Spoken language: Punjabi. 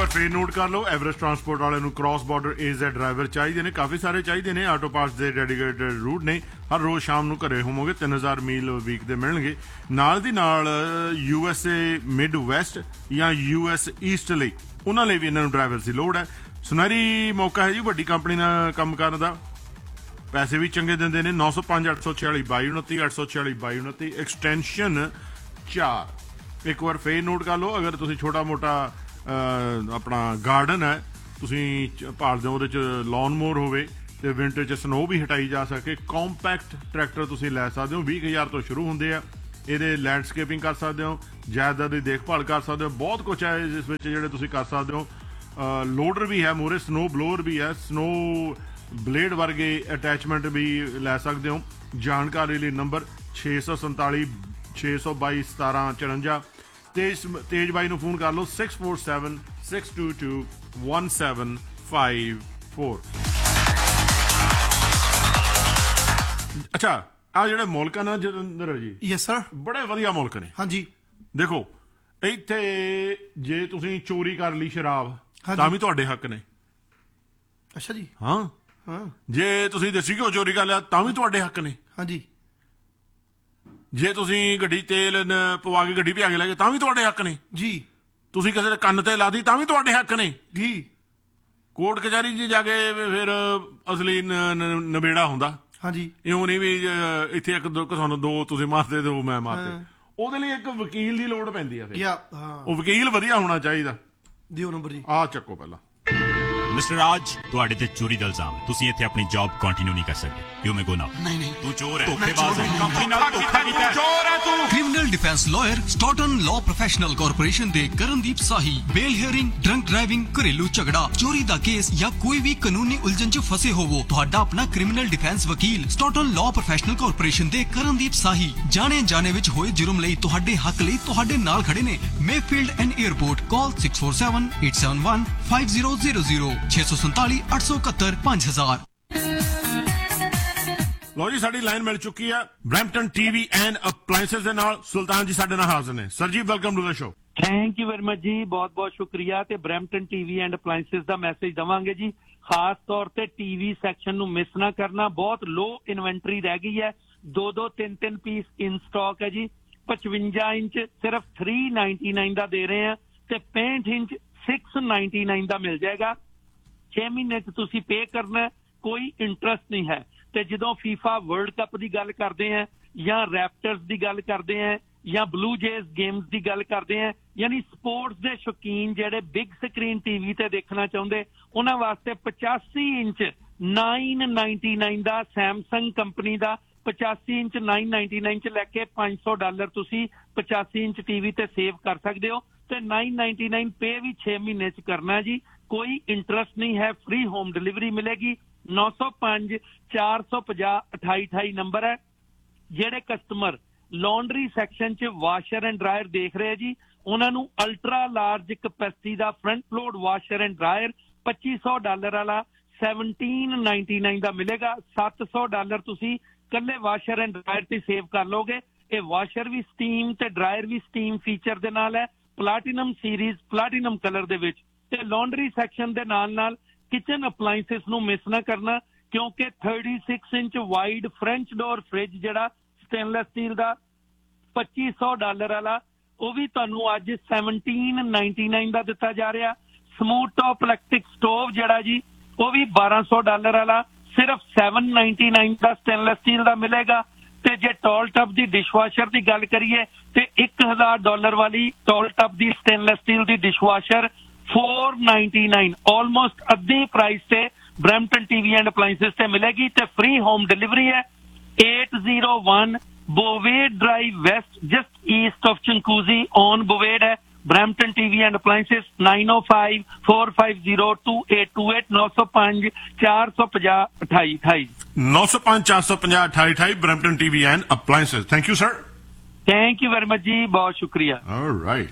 ਵਾਰ ਫੇਰ ਨੋਟ ਕਰ ਲਓ, ਐਵਰੇਸਟ ਟਰਾਂਸਪੋਰਟ ਵਾਲਿਆਂ ਨੂੰ ਕ੍ਰਾਸ ਬਾਰਡਰ AZ ਡਰਾਈਵਰ ਚਾਹੀਦੇ ਨੇ, ਕਾਫੀ ਸਾਰੇ ਚਾਹੀਦੇ ਨੇ। ਆਟੋ ਪਾਰਟਸ ਦੇ ਡੈਡੀਕੇਟਡ ਰੂਟ ਨੇ, ਹਰ ਰੋਜ਼ ਸ਼ਾਮ ਨੂੰ ਘਰੇ ਹੋਵੋਗੇ। 3000 ਮੀਲ ਵੀਕ ਦੇ ਮਿਲਣਗੇ। ਨਾਲ ਦੀ ਨਾਲ USA ਮਿਡ ਵੈਸਟ ਜਾਂ US ਈਸਟ ਲਈ, ਉਹਨਾਂ ਲਈ ਵੀ ਇਹਨਾਂ ਨੂੰ ਡਰਾਈਵਰ ਦੀ ਲੋੜ ਹੈ। ਸੁਨਹਿਰੀ ਮੌਕਾ ਹੈ ਜੀ ਵੱਡੀ ਕੰਪਨੀ ਨਾਲ ਕੰਮ ਕਰਨ ਦਾ, ਪੈਸੇ ਵੀ ਚੰਗੇ ਦਿੰਦੇ ਨੇ। 905 846 2229 846 2229 ਐਕਸਟੈਂਸ਼ਨ 4। ਇੱਕ ਵਾਰ ਫੇਰ ਨੋਟ ਕਰ ਲਓ, ਅਗਰ ਤੁਸੀਂ ਛੋਟਾ ਮੋਟਾ ਆਪਣਾ ਗਾਰਡਨ ਹੈ, ਤੁਸੀਂ ਭਾਲਦੇ ਹੋ ਉਹਦੇ 'ਚ ਲੌਨ ਮੋਰ ਹੋਵੇ ਤੇ ਵਿੰਟਰ 'ਚ ਸਨੋ ਵੀ ਹਟਾਈ ਜਾ ਸਕੇ, ਕੰਪੈਕਟ ਟਰੈਕਟਰ ਤੁਸੀਂ ਲੈ ਸਕਦੇ ਹੋ। 20,000 ਤੋਂ ਸ਼ੁਰੂ ਹੁੰਦੇ ਆ। ਇਹਦੇ ਲੈਂਡਸਕੇਪਿੰਗ ਕਰ ਸਕਦੇ ਹੋ, ਜਾਇਦਾਦ ਦੀ ਦੇਖਭਾਲ ਕਰ ਸਕਦੇ ਹੋ, ਬਹੁਤ ਕੁਛ ਹੈ ਇਸ ਵਿੱਚ ਜਿਹੜੇ ਤੁਸੀਂ ਕਰ ਸਕਦੇ ਹੋ। ਲੋਡਰ ਵੀ ਹੈ ਮੂਹਰੇ, ਸਨੋ ਬਲੋਅਰ ਵੀ ਹੈ, ਸਨੋ ਬਲੇਡ ਵਰਗੇ ਅਟੈਚਮੈਂਟ ਵੀ ਲੈ ਸਕਦੇ ਹੋ। ਜਾਣਕਾਰੀ ਲਈ ਨੰਬਰ 647 622 1754। ਤੇਜ ਬਾਈ ਨੂੰ ਫੋਨ ਕਰ ਲਓ 647 622 1754। ਅੱਛਾ, ਆ ਜਿਹੜੇ ਮੁਲਕ ਆ ਨਾ ਜਤਿੰਦਰ ਜੀ, ਯੈਸ ਸਰ, ਬੜੇ ਵਧੀਆ ਮੁਲਕ ਨੇ। ਹਾਂਜੀ ਦੇਖੋ, ਇੱਥੇ ਜੇ ਤੁਸੀਂ ਚੋਰੀ ਕਰ ਲਈ ਸ਼ਰਾਬ ਤਾਂ ਵੀ ਤੁਹਾਡੇ ਹੱਕ ਨੇ। ਅੱਛਾ ਜੀ। ਹਾਂ, ਜੇ ਤੁਸੀਂ ਦੇਸੀ ਘਿਓ ਚੋਰੀ ਕਰ ਲਿਆ ਤਾਂ ਵੀ ਤੁਹਾਡੇ ਹੱਕ ਨੇ। ਹਾਂਜੀ। ਜੇ ਤੁਸੀਂ ਗੱਡੀ ਤੇਲ ਪਵਾ ਕੇ ਗੱਡੀ ਭਜਾ ਕੇ ਲੈ ਗਏ ਤਾਂ ਵੀ ਤੁਹਾਡੇ ਹੱਕ ਨੇ ਜੀ। ਤੁਸੀਂ ਕਿਸੇ ਦੇ ਕੰਨ ਤੇ ਲਾ ਦੀ ਤਾਂ ਵੀ ਤੁਹਾਡੇ ਹੱਕ ਨੇ ਜੀ। ਕੋਰਟ ਕਚਹਿਰੀ 'ਚ ਜਾ ਕੇ ਫਿਰ ਅਸਲੀ ਨਵੇੜਾ ਹੁੰਦਾ। ਹਾਂਜੀ। ਇਉਂ ਨਹੀਂ ਵੀ ਇੱਥੇ ਇੱਕ ਤੁਹਾਨੂੰ ਦੋ ਤੁਸੀਂ ਮਾਰਦੇ ਦੋ ਮੈਂ ਮਾਰਦੇ। ਉਹਦੇ ਲਈ ਇੱਕ ਵਕੀਲ ਦੀ ਲੋੜ ਪੈਂਦੀ ਆ। ਫਿਰ ਉਹ ਵਕੀਲ ਵਧੀਆ ਹੋਣਾ ਚਾਹੀਦਾ। ਦਿਓ ਨੰਬਰ ਜੀ। ਆਹ ਚੱਕੋ ਪਹਿਲਾਂ। ਮਿਸਟਰ ਰਾਜ, ਤੁਹਾਡੇ ਤੇ ਚੋਰੀ ਦਾ ਇਲਜ਼ਾਮ, ਤੁਸੀਂ ਇੱਥੇ ਆਪਣੀ ਜੌਬ ਕੰਟੀਨਿਊ ਨਹੀਂ ਕਰ ਸਕਦੇ। ਯੂ ਮੇ ਗੋ ਨਾਓ। ਨਹੀਂ, ਤੂੰ ਚੋਰ ਹੈ, ਧੋਖੇਬਾਜ਼ ਹੈ, ਕੰਪਨੀ ਨਾਲ ਧੋਖਾ ਕੀਤਾ ਹੈ, ਚੋਰ ਹੈ ਤੂੰ। Criminal defence lawyer ਸਟਾਟਨ law professional corporation ਦੇ ਕਰਨਦੀਪ ਸਾਹੀ ਬੇਲ ਹੀਅਰਿੰਗ, ਡਰੰਕ ਡਰਾਈਵਿੰਗ, ਘਰੇਲੂ ਝਗੜਾ, ਚੋਰੀ ਦਾ ਕੇਸ ਜਾਂ ਕੋਈ ਵੀ ਕਾਨੂੰਨੀ ਉਲਝਣ 'ਚ ਫਸੇ ਹੋਵੋ, ਤੁਹਾਡਾ ਆਪਣਾ ਕ੍ਰਿਮੀਨਲ ਡਿਫੈਂਸ ਵਕੀਲ ਸਟਾਟਨ ਲਾਅ ਪ੍ਰੋਫੈਸ਼ਨਲ ਕਾਰਪੋਰੇਸ਼ਨ ਦੇ ਕਰਨਦੀਪ ਸਾਹੀ ਜਾਣੇ ਜਾਣੇ ਵਿੱਚ ਹੋਏ ਜੁਰਮ ਲਈ ਤੁਹਾਡੇ ਹੱਕ ਲਈ ਤੁਹਾਡੇ ਨਾਲ ਖੜੇ ਨੇ। ਮੇਫੀਲਡ ਐਂਡ 에ਅਰਪੋਰਟ, ਕਾਲ 647 871 5000 647 871 5000। ਲੋ ਜੀ, ਸਾਡੀ ਲਾਈਨ ਮਿਲ ਚੁੱਕੀ ਆ ਬਰੈਂਪਟਨ TV ਐਂਡ ਅਪਲਾਈਐਂਸਸ ਦੇ ਨਾਲ। ਸੁਲਤਾਨ ਜੀ ਸਾਡੇ ਨਾਲ ਹਾਜ਼ਰ ਨੇ। ਸਰ ਜੀ, welcome to the show. Thank you very much ਜੀ, ਬਹੁਤ ਬਹੁਤ ਸ਼ੁਕਰੀਆ। ਤੇ Brampton TV and appliances the message ਦਵਾਂਗੇ ਜੀ, ਖਾਸ ਤੌਰ ਤੇ TV ਸੈਕਸ਼ਨ ਨੂੰ ਮਿਸ ਨਾ ਕਰਨਾ। ਬਹੁਤ ਲੋ ਇਨਵੈਂਟਰੀ ਰਹਿ ਗਈ ਹੈ, 2-2 3-3 ਪੀਸ ਇਨ ਸਟਾਕ ਹੈ ਜੀ। 55 ਇੰਚ ਸਿਰਫ 399 ਦਾ ਦੇ ਰਹੇ ਆ ਤੇ 65 ਇੰਚ 699 ਦਾ ਮਿਲ ਜਾਏਗਾ। 6 ਮਹੀਨੇ 'ਚ ਤੁਸੀਂ ਪੇ ਕਰਨਾ, ਕੋਈ ਇੰਟਰਸਟ ਨਹੀਂ ਹੈ। ਤੇ ਜਦੋਂ FIFA ਵਰਲਡ ਕੱਪ ਦੀ ਗੱਲ ਕਰਦੇ ਆ ਜਾਂ ਰੈਪਟਰਸ ਦੀ ਗੱਲ ਕਰਦੇ ਆ ਜਾਂ ਬਲੂ ਜੇਜ਼ ਗੇਮਸ ਦੀ ਗੱਲ ਕਰਦੇ ਆ, ਯਾਨੀ ਸਪੋਰਟਸ ਦੇ ਸ਼ੌਕੀਨ ਜਿਹੜੇ ਬਿਗ ਸਕਰੀਨ TV ਤੇ ਦੇਖਣਾ ਚਾਹੁੰਦੇ, ਉਹਨਾਂ ਵਾਸਤੇ 85 ਇੰਚ 999 ਦਾ ਸੈਮਸੰਗ ਕੰਪਨੀ ਦਾ 85 ਇੰਚ 999 ਚ ਲੈ ਕੇ $500 ਤੁਸੀਂ 85 ਇੰਚ TV ਤੇ ਸੇਵ ਕਰ ਸਕਦੇ ਹੋ। ਤੇ 999 ਪੇ ਵੀ 6 ਮਹੀਨੇ ਚ ਕਰਨਾ ਜੀ, ਕੋਈ ਇੰਟਰਸਟ ਨਹੀਂ ਹੈ, ਫ੍ਰੀ ਹੋਮ ਡਿਲੀਵਰੀ ਮਿਲੇਗੀ। 905 450 2828 ਨੰਬਰ ਹੈ। ਜਿਹੜੇ ਕਸਟਮਰ ਲਾਂਡਰੀ ਸੈਕਸ਼ਨ 'ਚ ਵਾਸ਼ਰ ਐਂਡ ਡਰਾਇਰ ਦੇਖ ਰਹੇ ਜੀ, ਉਹਨਾਂ ਨੂੰ ultra large capacity the front load washer and dryer $2500 ਵਾਲਾ 1799 ਦਾ ਮਿਲੇਗਾ। $700 ਤੁਸੀਂ ਕੱਲੇ ਵਾਸ਼ਰ ਐਂਡ ਡਰਾਇਰ ਤੇ ਸੇਵ ਕਰ ਲੋਗੇ। ਇਹ ਵਾਸ਼ਰ ਵੀ ਸਟੀਮ ਤੇ ਡਰਾਇਰ ਵੀ ਸਟੀਮ ਫੀਚਰ ਦੇ ਨਾਲ ਹੈ, ਪਲਾਟੀਨਮ ਸੀਰੀਜ਼, ਪਲਾਟੀਨਮ ਕਲਰ ਦੇ ਵਿੱਚ। ਤੇ ਲਾਂਡਰੀ ਸੈਕਸ਼ਨ ਦੇ ਨਾਲ ਕਿਚਨ ਅਪਲਾਈਐਂਸਸ ਨੂੰ ਮਿਸ ਨਾ ਕਰਨਾ, ਕਿਉਂਕਿ 36 inch wide French door fridge ਜਿਹੜਾ ਸਟੇਨਲੈਸ ਸਟੀਲ ਦਾ $2500 ਵਾਲਾ, ਉਹ ਵੀ ਤੁਹਾਨੂੰ ਅੱਜ 1799 ਦਾ ਦਿੱਤਾ ਜਾ ਰਿਹਾ। ਸਮੂਥ ਟੌਪ ਇਲੈਕਟ੍ਰਿਕ ਸਟੋਵ ਜਿਹੜਾ ਜੀ, ਉਹ ਵੀ $1200 ਵਾਲਾ ਸਿਰਫ 799 ਦਾ ਸਟੇਨਲੈਸ ਸਟੀਲ ਦਾ ਮਿਲੇਗਾ। ਤੇ ਜੇ ਟੌਲ ਟੱਬ ਦੀ ਡਿਸ਼ਵਾਸ਼ਰ ਦੀ ਗੱਲ ਕਰੀਏ ਤੇ $1000 ਵਾਲੀ ਟੌਲ ਟੱਬ ਦੀ ਸਟੇਨਲੈਸ ਸਟੀਲ ਦੀ ਡਿਸ਼ਵਾਸ਼ਰ $499, ਆਲਮੋਸਟ ਅੱਧੀ ਪ੍ਰਾਈਸ ਤੇ ਬਰੈਂਪਟਨ TV ਐਂਡ ਅਪਲਾਈਐਂਸਸ ਤੇ ਮਿਲੇਗੀ। ਤੇ ਫ੍ਰੀ ਹੋਮ ਡਿਲੀਵਰੀ ਹੈ। 801 ਬੋਵੇਡ drive West, just East of ਚੰਕੂਜ਼ੀ on ਬੋਵੇਡ ਹੈ। Brampton TV and appliances 905 450 2828 905 450 2828 905 450 2828 Brampton TV and appliances. Thank you sir. Thank you very much ਜੀ, ਬਹੁਤ ਸ਼ੁਕਰੀਆ। ਆਲਰਾਈਟ।